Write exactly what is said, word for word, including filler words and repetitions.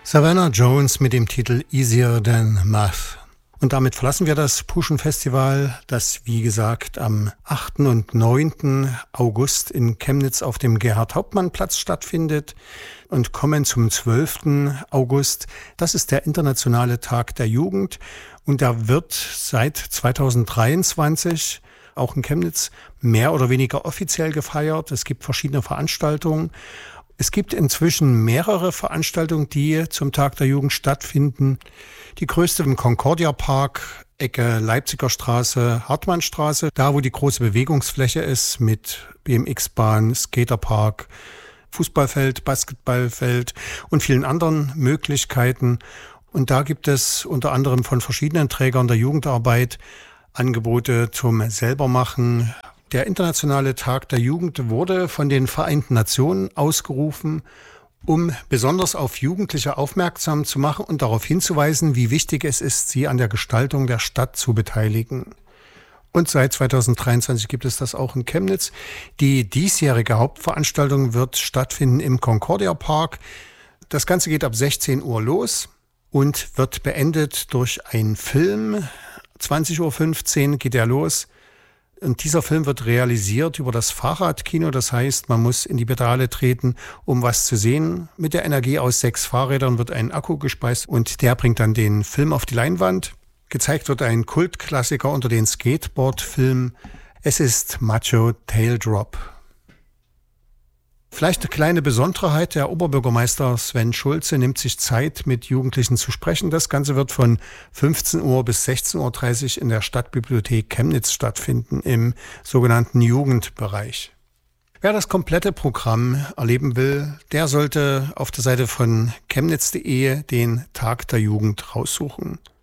Savannah Jones mit dem Titel Easier Than Math. Und damit verlassen wir das Puschen-Festival, das wie gesagt am achten und neunten August in Chemnitz auf dem Gerhard-Hauptmann-Platz stattfindet und kommen zum zwölften August. Das ist der internationale Tag der Jugend und da wird seit zweitausenddreiundzwanzig auch in Chemnitz mehr oder weniger offiziell gefeiert. Es gibt verschiedene Veranstaltungen. Es gibt inzwischen mehrere Veranstaltungen, die zum Tag der Jugend stattfinden. Die größte im Concordia Park, Ecke Leipziger Straße, Hartmannstraße, da wo die große Bewegungsfläche ist mit B M X-Bahn, Skaterpark, Fußballfeld, Basketballfeld und vielen anderen Möglichkeiten. Und da gibt es unter anderem von verschiedenen Trägern der Jugendarbeit Angebote zum Selbermachen. Der Internationale Tag der Jugend wurde von den Vereinten Nationen ausgerufen, um besonders auf Jugendliche aufmerksam zu machen und darauf hinzuweisen, wie wichtig es ist, sie an der Gestaltung der Stadt zu beteiligen. Und seit zweitausenddreiundzwanzig gibt es das auch in Chemnitz. Die diesjährige Hauptveranstaltung wird stattfinden im Concordia Park. Das Ganze geht ab sechzehn Uhr los und wird beendet durch einen Film. zwanzig Uhr fünfzehn geht er los. Und dieser Film wird realisiert über das Fahrradkino. Das heißt, man muss in die Pedale treten, um was zu sehen. Mit der Energie aus sechs Fahrrädern wird ein Akku gespeist und der bringt dann den Film auf die Leinwand. Gezeigt wird ein Kultklassiker unter den Skateboard-Filmen. Es ist Macho Tail Drop. Vielleicht eine kleine Besonderheit, der Oberbürgermeister Sven Schulze nimmt sich Zeit, mit Jugendlichen zu sprechen. Das Ganze wird von fünfzehn Uhr bis sechzehn Uhr dreißig in der Stadtbibliothek Chemnitz stattfinden, im sogenannten Jugendbereich. Wer das komplette Programm erleben will, der sollte auf der Seite von chemnitz punkt de den Tag der Jugend raussuchen.